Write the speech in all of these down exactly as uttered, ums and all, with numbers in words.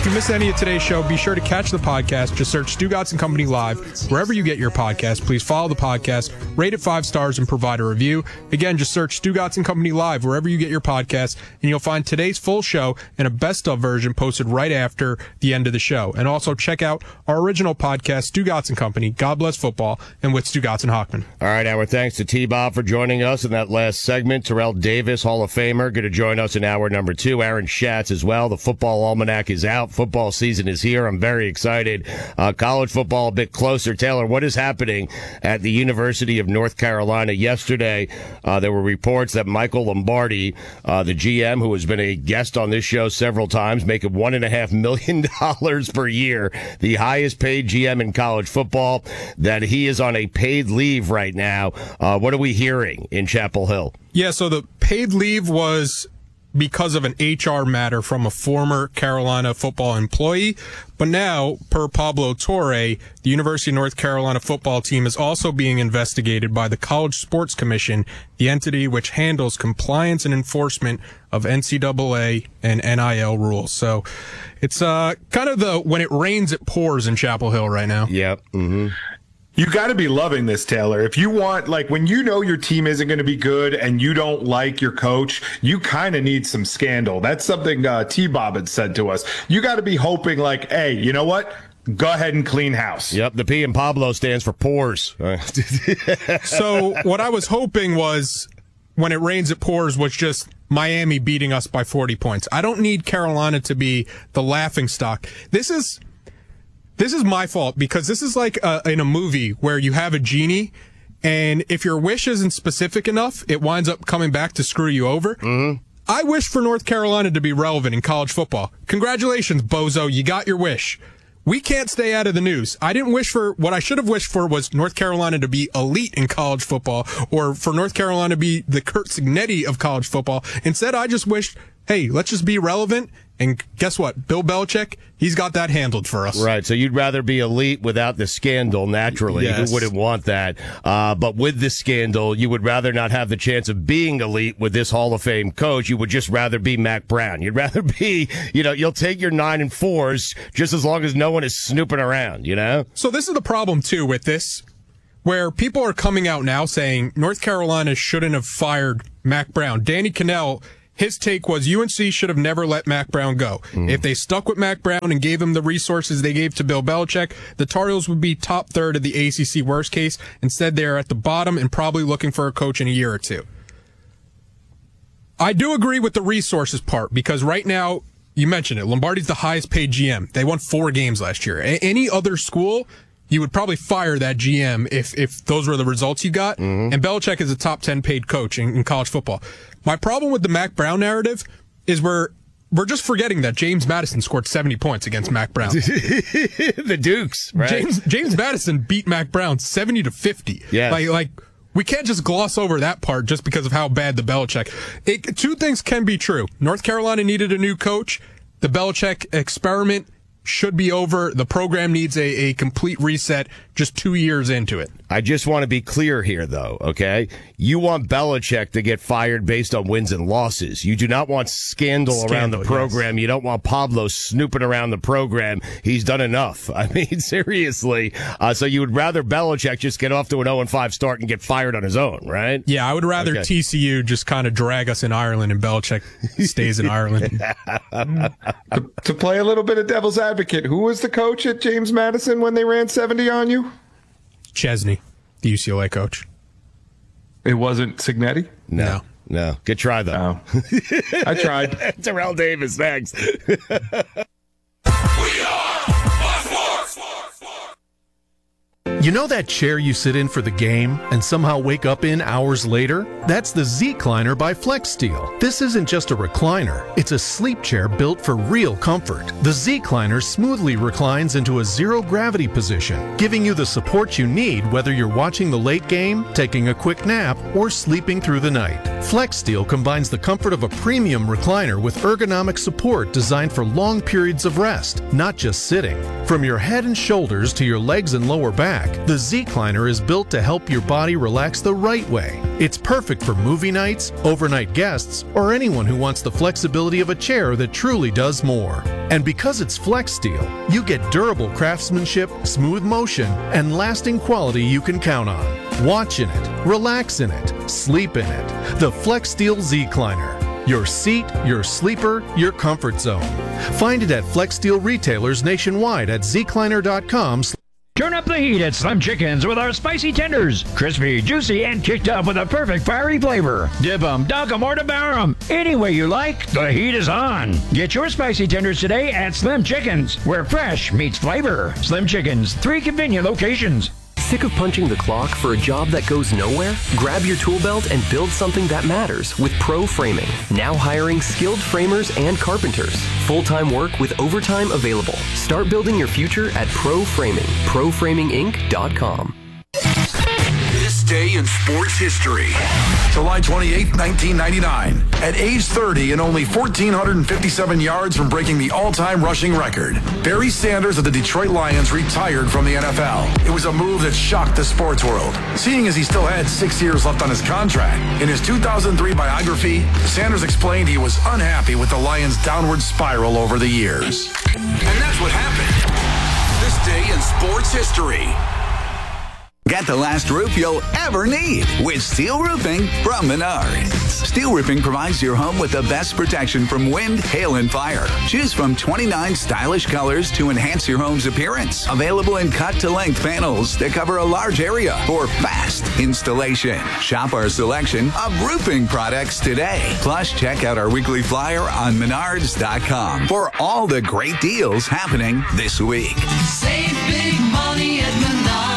If you missed any of today's show, be sure to catch the podcast. Just search Stugotz and Company Live wherever you get your podcast. Please follow the podcast, rate it five stars, and provide a review. Again, just search Stugotz and Company Live wherever you get your podcast, and you'll find today's full show and a best of version posted right after the end of the show. And also check out our original podcast, Stugotz and Company, God Bless Football, and with Stugotz and Hochman. All right, our thanks to T-Bob for joining us in that last segment. Terrell Davis, Hall of Famer, going to join us in hour number two. Aaron Schatz as well. The football almanac is out. Football season is here. I'm very excited. Uh, college football a bit closer. Taylor, what is happening at the University of North Carolina? Yesterday, uh, there were reports that Michael Lombardi, uh, the G M, who has been a guest on this show several times, making one and a half million dollars per year, the highest paid G M in college football, that he is on a paid leave right now. Uh, what are we hearing in Chapel Hill? Yeah, so the paid leave was because of an H R matter from a former Carolina football employee. But now, per Pablo Torre, the University of North Carolina football team is also being investigated by the College Sports Commission, the entity which handles compliance and enforcement of N C double A and N I L rules. So it's uh, kind of the when it rains, it pours in Chapel Hill right now. Yep. Mm-hmm. You got to be loving this, Taylor. If you want, like, when you know your team isn't going to be good and you don't like your coach, you kind of need some scandal. That's something uh, T-Bob had said to us. You got to be hoping, like, hey, you know what? Go ahead and clean house. Yep, the P in Pablo stands for pores. So what I was hoping was when it rains, it pours was just Miami beating us by forty points. I don't need Carolina to be the laughingstock. This is... This is my fault because this is like a, in a movie where you have a genie, and if your wish isn't specific enough, it winds up coming back to screw you over. Mm-hmm. I wish for North Carolina to be relevant in college football. Congratulations, bozo. You got your wish. We can't stay out of the news. I didn't wish for, what I should have wished for was North Carolina to be elite in college football, or for North Carolina to be the Curt Cignetti of college football. Instead, I just wished, hey, let's just be relevant. And guess what? Bill Belichick, he's got that handled for us. Right, so you'd rather be elite without the scandal, naturally. Yes. Who wouldn't want that? Uh, but with the scandal, you would rather not have the chance of being elite with this Hall of Fame coach. You would just rather be Mack Brown. You'd rather be, you know, you'll take your nine and fours just as long as no one is snooping around, you know? So this is the problem, too, with this, where people are coming out now saying North Carolina shouldn't have fired Mack Brown. Danny Cannell, his take was U N C should have never let Mack Brown go. Mm. If they stuck with Mack Brown and gave him the resources they gave to Bill Belichick, the Tar Heels would be top third of the A C C worst case. Instead, they're at the bottom and probably looking for a coach in a year or two. I do agree with the resources part because right now, you mentioned it, Lombardi's the highest paid G M. They won four games last year. A- any other school, you would probably fire that G M if, if those were the results you got. Mm-hmm. And Belichick is a top ten paid coach in, in college football. My problem with the Mack Brown narrative is we're we're just forgetting that James Madison scored seventy points against Mack Brown. The Dukes, right? James James Madison beat Mack Brown seventy to fifty. Yeah. Like like we can't just gloss over that part just because of how bad the Belichick. It, two things can be true. North Carolina needed a new coach. The Belichick experiment should be over. The program needs a, a complete reset just two years into it. I just want to be clear here, though, okay? You want Belichick to get fired based on wins and losses. You do not want scandal, scandal around the program. Yes. You don't want Pablo snooping around the program. He's done enough. I mean, seriously. Uh, so you would rather Belichick just get off to an oh and five start and get fired on his own, right? Yeah, I would rather okay. T C U just kind of drag us in Ireland and Belichick stays in Ireland. to, to play a little bit of devil's advocate, who was the coach at James Madison when they ran seventy on you? Chesney, the U C L A coach. It wasn't Cignetti? No. No. no. Good try, though. No. I tried. Terrell Davis, thanks. We are You know that chair you sit in for the game and somehow wake up in hours later? That's the Z-Cliner by FlexSteel. This isn't just a recliner. It's a sleep chair built for real comfort. The Z-Cliner smoothly reclines into a zero-gravity position, giving you the support you need whether you're watching the late game, taking a quick nap, or sleeping through the night. FlexSteel combines the comfort of a premium recliner with ergonomic support designed for long periods of rest, not just sitting. From your head and shoulders to your legs and lower back, The Z-Cliner is built to help your body relax the right way. It's perfect for movie nights, overnight guests, or anyone who wants the flexibility of a chair that truly does more. And because it's Flex Steel, you get durable craftsmanship, smooth motion, and lasting quality you can count on. Watch in it, relax in it, sleep in it. The Flex Steel Z-Cliner. Your seat, your sleeper, your comfort zone. Find it at Flex Steel retailers nationwide at z cliner dot com. Turn up the heat at Slim Chickens with our spicy tenders. Crispy, juicy, and kicked up with a perfect fiery flavor. Dip 'em, dunk 'em, or devour 'em. Any way you like, the heat is on. Get your spicy tenders today at Slim Chickens, where fresh meets flavor. Slim Chickens, three convenient locations. Sick of punching the clock for a job that goes nowhere? Grab your tool belt and build something that matters with Pro Framing. Now hiring skilled framers and carpenters. Full-time work with overtime available. Start building your future at Pro Framing. pro framing inc dot com. This day in sports history. July twenty-eighth, nineteen ninety-nine. At age thirty and only one thousand four hundred fifty-seven yards from breaking the all-time rushing record, Barry Sanders of the Detroit Lions retired from the N F L. It was a move that shocked the sports world, seeing as he still had six years left on his contract. In his two thousand three biography, Sanders explained he was unhappy with the Lions' downward spiral over the years. And that's what happened. This day in sports history. Get the last roof you'll ever need with Steel Roofing from Menards. Steel Roofing provides your home with the best protection from wind, hail, and fire. Choose from twenty-nine stylish colors to enhance your home's appearance. Available in cut-to-length panels that cover a large area for fast installation. Shop our selection of roofing products today. Plus, check out our weekly flyer on menards dot com for all the great deals happening this week. Save big money at Menards.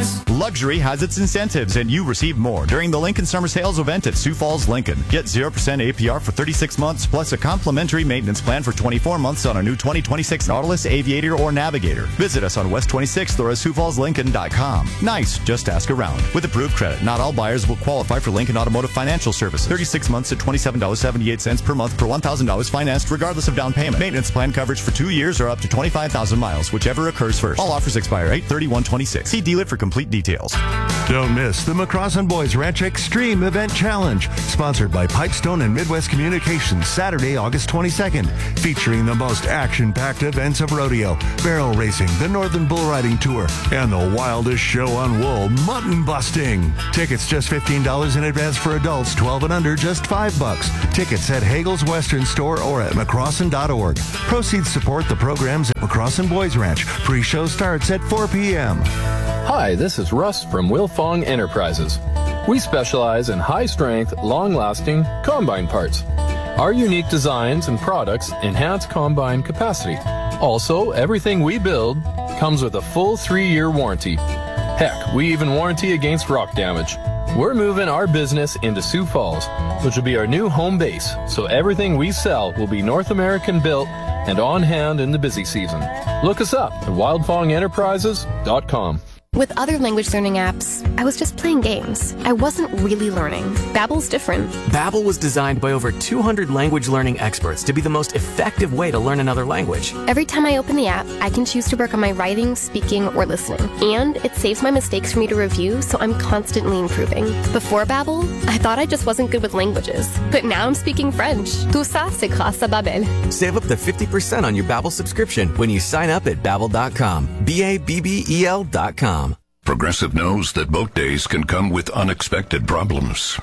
Luxury has its incentives, and you receive more during the Lincoln Summer Sales event at Sioux Falls, Lincoln. Get zero percent A P R for thirty-six months, plus a complimentary maintenance plan for twenty-four months on a new twenty twenty-six Nautilus, Aviator, or Navigator. Visit us on West twenty-sixth or at sioux falls lincoln dot com. Nice, just ask around. With approved credit, not all buyers will qualify for Lincoln Automotive Financial Services. thirty-six months at twenty-seven dollars and seventy-eight cents per month per one thousand dollars financed regardless of down payment. Maintenance plan coverage for two years or up to twenty-five thousand miles, whichever occurs first. All offers expire eight thirty-one twenty-six. See dealer for complete details. Don't miss the McCrossin Boys Ranch Extreme Event Challenge, sponsored by Pipestone and Midwest Communications, Saturday, August twenty-second, featuring the most action-packed events of rodeo, barrel racing, the Northern Bull Riding Tour, and the wildest show on wool, mutton busting. Tickets just fifteen dollars in advance for adults, twelve and under, just five bucks. Tickets at Hagel's Western Store or at McCrossin dot org. Proceeds support the programs at McCrossin Boys Ranch. Pre-show starts at four p.m. Hi, this is Russ from Wilfong Enterprises. We specialize in high-strength, long-lasting combine parts. Our unique designs and products enhance combine capacity. Also, everything we build comes with a full three-year warranty. Heck, we even warranty against rock damage. We're moving our business into Sioux Falls, which will be our new home base, so everything we sell will be North American built and on hand in the busy season. Look us up at wildfong enterprises dot com. With other language learning apps, I was just playing games. I wasn't really learning. Babbel's different. Babbel was designed by over two hundred language learning experts to be the most effective way to learn another language. Every time I open the app, I can choose to work on my writing, speaking, or listening. And it saves my mistakes for me to review, so I'm constantly improving. Before Babbel, I thought I just wasn't good with languages. But now I'm speaking French. Tout ça, c'est grâce à Babbel. Save up to fifty percent on your Babbel subscription when you sign up at babbel dot com. B A B B E L dot com. Progressive knows that boat days can come with unexpected problems.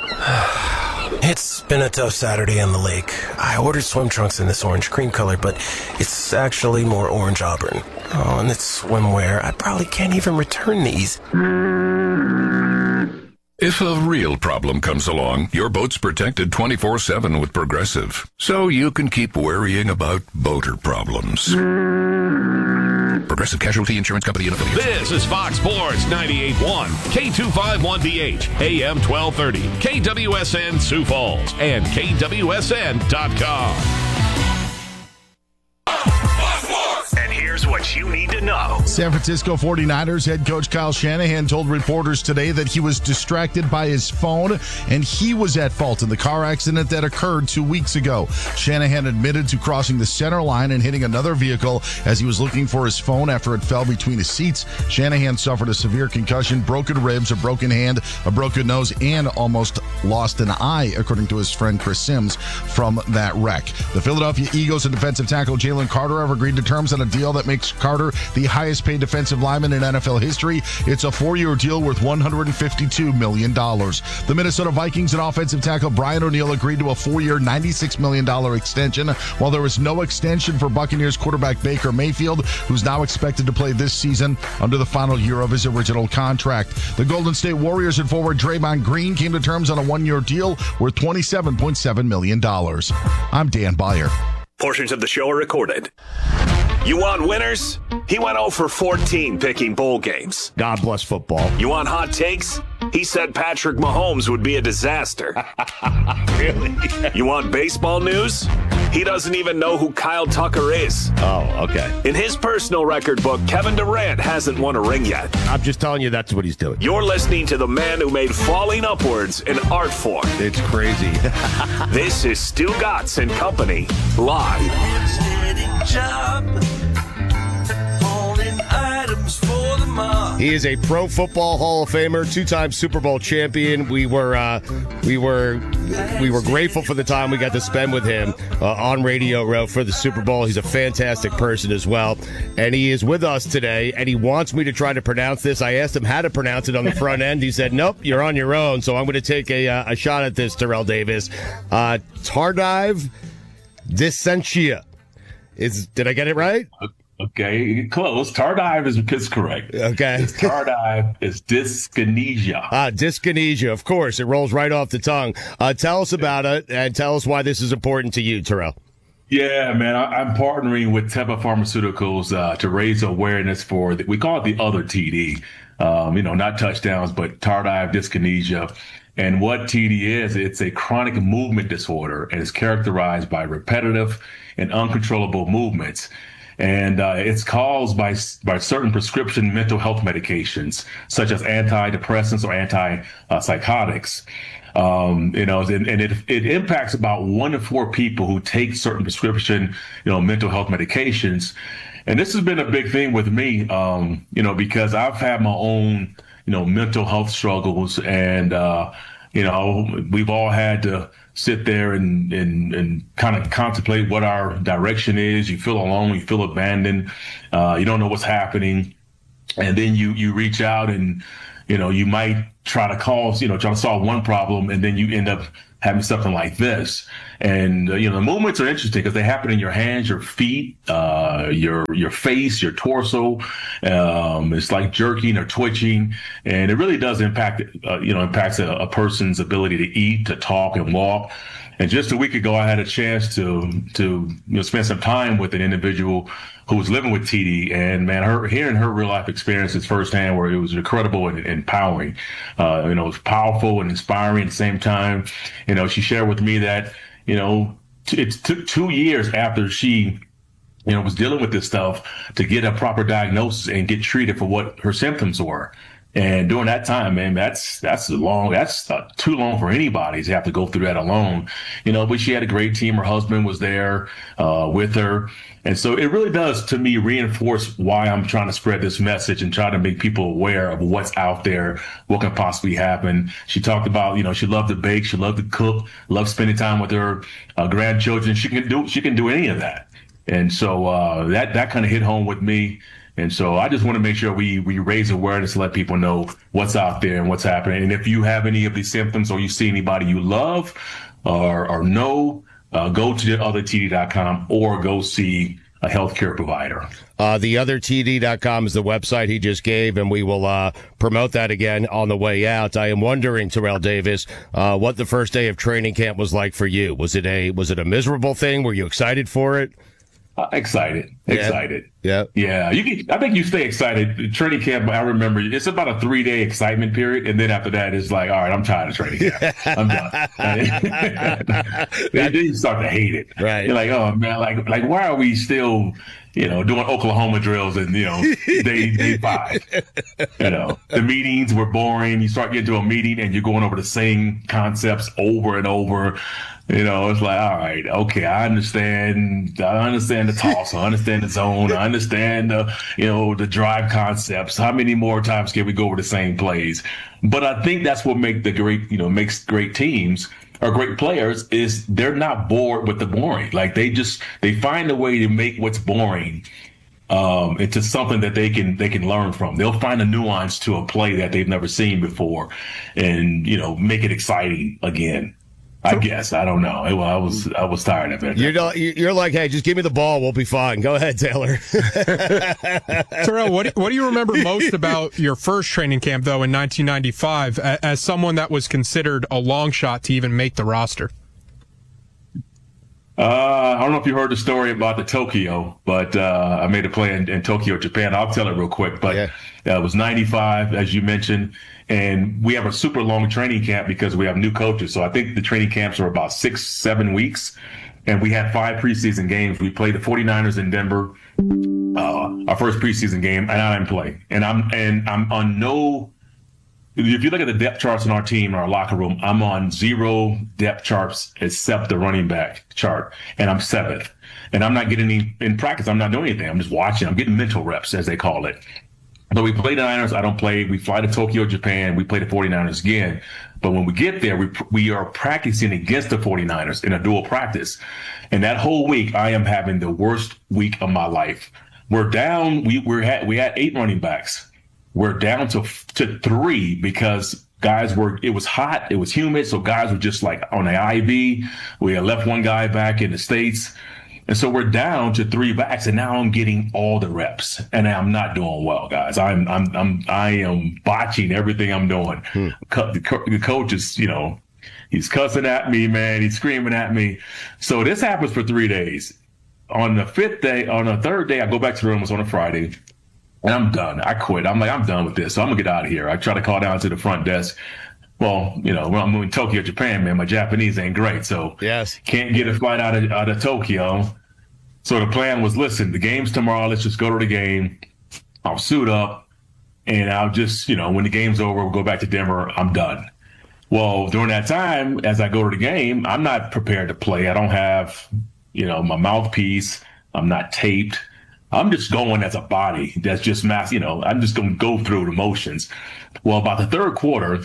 It's been a tough Saturday on the lake. I ordered swim trunks in this orange cream color, but it's actually more orange auburn. Oh, and it's swimwear. I probably can't even return these. If a real problem comes along, your boat's protected twenty-four seven with Progressive, so you can keep worrying about boater problems. Progressive Casualty Insurance Company and affiliates. This is Fox Sports ninety-eight point one, K two fifty-one B H, A M twelve thirty, K W S N Sioux Falls, and K W S N dot com. And here's what things you need to know. San Francisco forty-niners head coach Kyle Shanahan told reporters today that he was distracted by his phone and he was at fault in the car accident that occurred two weeks ago. Shanahan admitted to crossing the center line and hitting another vehicle as he was looking for his phone after it fell between his seats. Shanahan suffered a severe concussion, broken ribs, a broken hand, a broken nose, and almost lost an eye, according to his friend Chris Sims from that wreck. The Philadelphia Eagles and defensive tackle Jalen Carter have agreed to terms on a deal that makes Carter the highest paid defensive lineman in N F L history. It's a four-year deal worth one hundred fifty-two million dollars. The Minnesota Vikings and offensive tackle Brian O'Neill agreed to a four-year ninety-six million dollars extension, while there is no extension for Buccaneers quarterback Baker Mayfield, who's now expected to play this season under the final year of his original contract. The Golden State Warriors and forward Draymond Green came to terms on a one-year deal worth twenty-seven point seven million dollars. I'm Dan Byer. Portions of the show are recorded. You want winners? He went oh for fourteen picking bowl games. God bless football. You want hot takes? He said Patrick Mahomes would be a disaster. Really? You want baseball news? He doesn't even know who Kyle Tucker is. Oh, okay. In his personal record book, Kevin Durant hasn't won a ring yet. I'm just telling you that's what he's doing. You're listening to the man who made falling upwards an art form. It's crazy. This is Stu Gatz and Company, live. He is a Pro Football Hall of Famer, two-time Super Bowl champion. We were uh, we were we were grateful for the time we got to spend with him uh, on Radio Row for the Super Bowl. He's a fantastic person as well, and he is with us today. And he wants me to try to pronounce this. I asked him how to pronounce it on the front end. He said, "Nope, you're on your own." So I'm going to take a uh, a shot at this, Terrell Davis. Uh, Tardive Dysenteria. Is did I get it right? Okay, close. Tardive is, is correct. Okay. Tardive is dyskinesia. Ah, dyskinesia, of course. It rolls right off the tongue. Uh, tell us about it and tell us why this is important to you, Terrell. Yeah, man, I, I'm partnering with Teva Pharmaceuticals uh, to raise awareness for, the, we call it the other T D. Um, you know, not touchdowns, but tardive dyskinesia. And what T D is, it's a chronic movement disorder and is characterized by repetitive and uncontrollable movements. And uh, it's caused by by certain prescription mental health medications, such as antidepressants or antipsychotics. Um, you know, and, and it it impacts about one in four people who take certain prescription, you know, mental health medications. And this has been a big thing with me, um, you know, because I've had my own, you know, mental health struggles, and uh, you know, we've all had to sit there and, and, and kind of contemplate what our direction is. You feel alone, you feel abandoned, uh, you don't know what's happening. And then you, you reach out and, you know, you might try to call, you know, try to solve one problem, and then you end up having something like this. And, uh, you know, the movements are interesting because they happen in your hands, your feet, uh, your, your face, your torso. Um, it's like jerking or twitching, and it really does impact, uh, you know, impacts a, a person's ability to eat, to talk and walk. And just a week ago, I had a chance to, to, you know, spend some time with an individual who was living with T D, and man, her hearing her real life experiences firsthand, where it was incredible and, and empowering. Uh, you know, it was powerful and inspiring at the same time. You know, she shared with me that, you know, t- it took two years after she, you know, was dealing with this stuff to get a proper diagnosis and get treated for what her symptoms were. And during that time, man, that's that's a long, that's uh, too long for anybody to have to go through that alone, you know. But she had a great team. Her husband was there uh, with her, and so it really does, to me, reinforce why I'm trying to spread this message and try to make people aware of what's out there, what can possibly happen. She talked about, you know, she loved to bake, she loved to cook, loved spending time with her uh, grandchildren. She can do she can do any of that, and so uh, that that kind of hit home with me. And so I just want to make sure we, we raise awareness to let people know what's out there and what's happening. And if you have any of these symptoms, or you see anybody you love or, or know, uh, go to the other T D dot com or go see a healthcare provider. Uh, the other T D dot com is the website he just gave, and we will uh, promote that again on the way out. I am wondering, Terrell Davis, uh, what the first day of training camp was like for you. Was it a was it a miserable thing? Were you excited for it? Uh, excited, Yeah. excited. Yeah, yeah. You can, I think you stay excited. Training camp, I remember it's about a three day excitement period, and then after that, it's like, all right, I'm tired of training camp. I'm done. Then you start to hate it. Right. You're like, oh man, like like why are we still, you know, doing Oklahoma drills and you know day day five? You know, the meetings were boring. You start getting to a meeting and you're going over the same concepts over and over. You know, it's like, all right, okay, I understand. I understand the toss. I understand the zone. I understand the, you know, the drive concepts. How many more times can we go over the same plays? But I think that's what makes the great, you know, makes great teams or great players is they're not bored with the boring. Like they just they find a way to make what's boring um, into something that they can they can learn from. They'll find a nuance to a play that they've never seen before, and you know, make it exciting again. I guess I don't know. Well, I was I was tired of it. You're not, you're like, hey, just give me the ball, we'll be fine. Go ahead, Taylor. Terrell, what what do you remember most about your first training camp though in nineteen ninety-five as someone that was considered a long shot to even make the roster? Uh, I don't know if you heard the story about the Tokyo, but uh, I made a play in, in Tokyo, Japan. I'll tell it real quick. But yeah. uh, it was ninety-five, as you mentioned, and we have a super long training camp because we have new coaches. So I think the training camps are about six, seven weeks, and we had five preseason games. We played the 49ers in Denver, uh, our first preseason game, and I didn't play. And I'm and I'm on no. If you look at the depth charts in our team, in our locker room, I'm on zero depth charts except the running back chart, and I'm seventh. And I'm not getting any in practice. I'm not doing anything. I'm just watching. I'm getting mental reps, as they call it. But we play the Niners. I don't play. We fly to Tokyo, Japan. We play the 49ers again. But when we get there, we we are practicing against the 49ers in a dual practice. And that whole week, I am having the worst week of my life. We're down. We we're had we had eight running backs. We're down to to three because guys were, it was hot, it was humid, so guys were just like on the I V. We had left one guy back in the States. And so we're down to three backs, and now I'm getting all the reps, and I'm not doing well, guys. I'm I'm I'm I am botching everything I'm doing. Hmm. The, co- the coach is, you know, he's cussing at me, man. He's screaming at me. So this happens for three days. On the fifth day, on the third day, I go back to the room. It's on a Friday. And I'm done. I quit. I'm like, I'm done with this. So I'm going to get out of here. I try to call down to the front desk. Well, you know, when I'm in Tokyo, Japan, man, my Japanese ain't great. So yes, can't get a flight out of, out of Tokyo. So the plan was, listen, the game's tomorrow. Let's just go to the game. I'll suit up. And I'll just, you know, when the game's over, we'll go back to Denver. I'm done. Well, during that time, as I go to the game, I'm not prepared to play. I don't have, you know, my mouthpiece. I'm not taped. I'm just going as a body that's just mass, you know, I'm just going to go through the motions. Well, about the third quarter,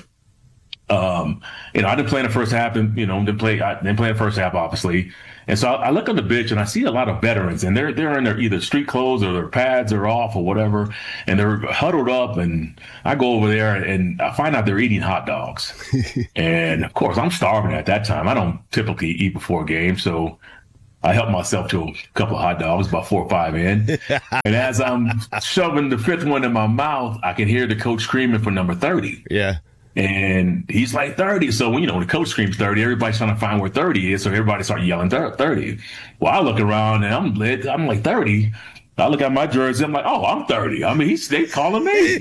um, you know, I didn't play in the first half and, you know, didn't play, I didn't play in the first half, obviously. And so I, I look on the bench and I see a lot of veterans, and they're, they're in their either street clothes or their pads are off or whatever. And they're huddled up, and I go over there and I find out they're eating hot dogs. And of course I'm starving at that time. I don't typically eat before a game. So I helped myself to a couple of hot dogs, about four or five in. And as I'm shoving the fifth one in my mouth, I can hear the coach screaming for number thirty. Yeah. And he's like thirty. So, when you know, the coach screams thirty, everybody's trying to find where thirty is. So everybody started yelling thirty. Well, I look around and I'm lit. I'm like thirty. I look at my jersey. I'm like, oh, I'm thirty. I mean, he's, they calling me.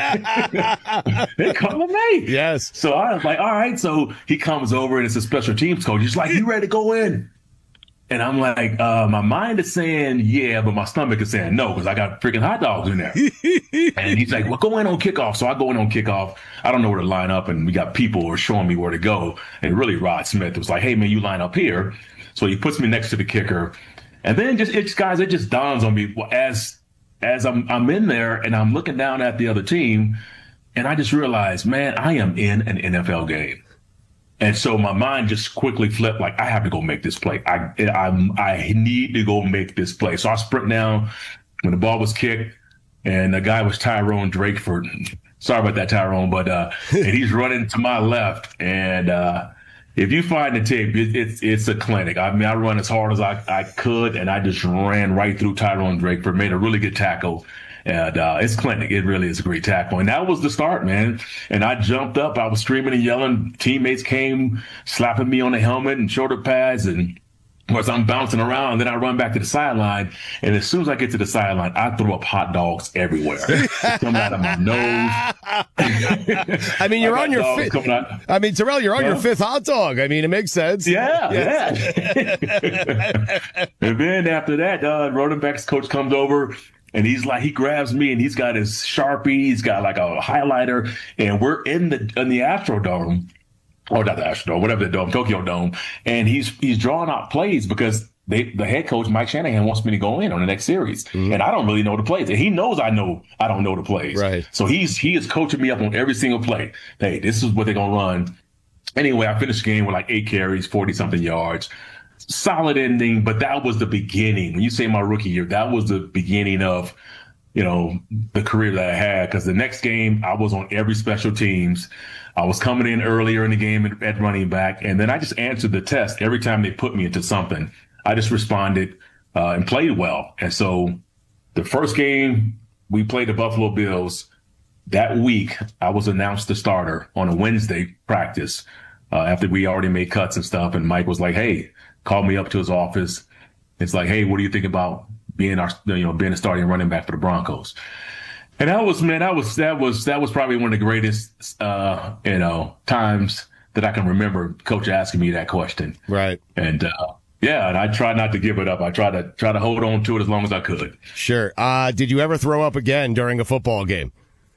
They calling me. Yes. So I was like, all right. So he comes over and it's a special teams coach. He's like, you ready to go in? And I'm like, uh, my mind is saying, yeah, but my stomach is saying no, because I got freaking hot dogs in there. And he's like, well, go in on kickoff. So I go in on kickoff. I don't know where to line up. And we got people who are showing me where to go. And really, Rod Smith was like, hey, man, you line up here. So he puts me next to the kicker. And then just, it's guys, it just dawns on me as, as I'm, I'm in there and I'm looking down at the other team. And I just realized, man, I am in an N F L game. And so my mind just quickly flipped, like, I have to go make this play. I, I, I need to go make this play. So I sprint down when the ball was kicked, and the guy was Tyrone Drakeford. Sorry about that, Tyrone, but uh, and he's running to my left. And uh, if you find the tape, it, it's it's a clinic. I mean, I run as hard as I, I could, and I just ran right through Tyrone Drakeford, made a really good tackle. And uh, it's clinic. It really is a great tackle. And that was the start, man. And I jumped up. I was screaming and yelling. Teammates came slapping me on the helmet and shoulder pads. And Whereas I'm bouncing around, then I run back to the sideline, and as soon as I get to the sideline, I throw up hot dogs everywhere. Coming out of my nose. I mean, you're I on your dogs fifth. coming out. I mean, Terrell, you're on Huh? your fifth hot dog. I mean, it makes sense. Yeah, Yes. yeah. And then after that, uh, running backs coach comes over, and he's like, he grabs me, and he's got his Sharpie, he's got like a highlighter, and we're in the in the Astrodome. Or not the Astrodome, whatever the dome, Tokyo Dome, and he's he's drawing out plays because they the head coach Mike Shanahan wants me to go in on the next series, Mm-hmm. and I don't really know the plays, and he knows I know I don't know the plays, Right? So he's he is coaching me up on every single play. Hey, this is what they're gonna run. Anyway, I finished the game with like eight carries, forty something yards, solid ending, but that was the beginning. When you say my rookie year, that was the beginning of, you know, the career that I had. Because the next game, I was on every special teams. I was coming in earlier in the game at, at running back, and then I just answered the test every time they put me into something. I just responded uh, and played well. And so the first game we played the Buffalo Bills, that week I was announced the starter on a Wednesday practice uh, after we already made cuts and stuff. And Mike was like, hey, called me up to his office. It's like, hey, what do you think about being our, you know, being a starting running back for the Broncos? And that was, man, that was, that was, that was probably one of the greatest, uh, you know, times that I can remember coach asking me that question. Right. And, uh, yeah, and I tried not to give it up. I tried to try to hold on to it as long as I could. Sure. Uh, did you ever throw up again during a football game?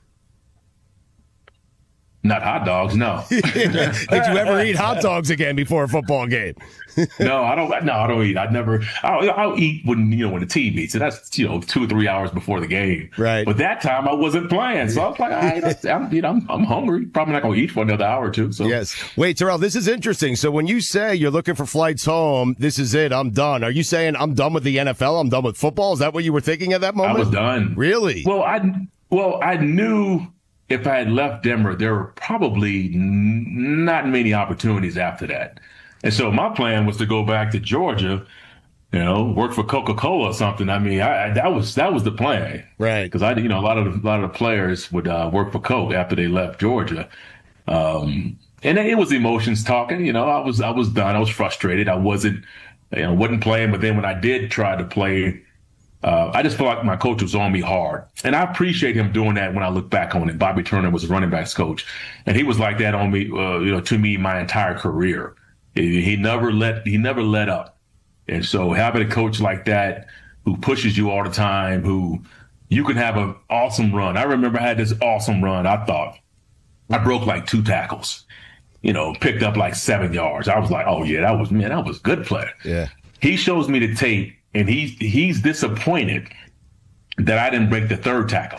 Not hot dogs, no. Did you ever eat hot dogs again before a football game? No, I don't. No, I don't eat. I never. I'll, I'll eat when you know when the team eats, and that's you know two or three hours before the game. Right. But that time I wasn't playing, so I was like, all right, I'm, you know, I'm, I'm hungry. Probably not gonna eat for another hour or two. So yes. Wait, Terrell, this is interesting. So when you say you're looking for flights home, this is it. I'm done. Are you saying I'm done with the N F L? I'm done with football? Is that what you were thinking at that moment? I was done. Really? Well, I well I knew if I had left Denver, there were probably n- not many opportunities after that. And so my plan was to go back to Georgia, you know, work for Coca-Cola or something. I mean, I, I, that was that was the plan, right? Because I, you know, a lot of the, a lot of the players would uh, work for Coke after they left Georgia, um, and it was emotions talking. You know, I was I was done. I was frustrated. I wasn't, you know, wasn't playing. But then when I did try to play, uh, I just felt like my coach was on me hard, and I appreciate him doing that. When I look back on it, Bobby Turner was a running backs coach, and he was like that on me, uh, you know, to me my entire career. He never let he never let up. And so having a coach like that who pushes you all the time, who you can have an awesome run. I remember I had this awesome run. I thought I broke like two tackles, you know, picked up like seven yards. I was like, oh yeah, that was man, that was a good play. Yeah. He shows me the tape and he's he's disappointed that I didn't break the third tackle.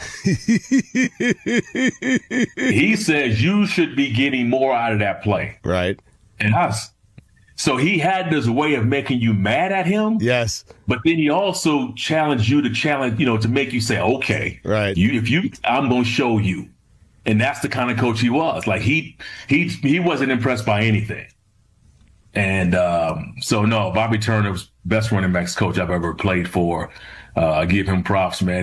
He says you should be getting more out of that play. Right. And us. So he had this way of making you mad at him. Yes. But then he also challenged you to challenge, you know, to make you say, okay, right. You, if you, I'm going to show you. And that's the kind of coach he was. Like he, he, he wasn't impressed by anything. And, um, so no, Bobby Turner was best running backs coach I've ever played for. Uh, I give him props, man.